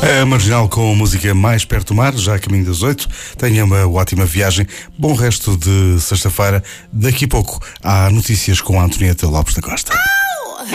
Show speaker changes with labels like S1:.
S1: A Marginal com a música Mais Perto do Mar, já a caminho das 8. Tenha uma ótima viagem. Bom resto de sexta-feira. Daqui a pouco há notícias com a Antonieta Lopes da Costa.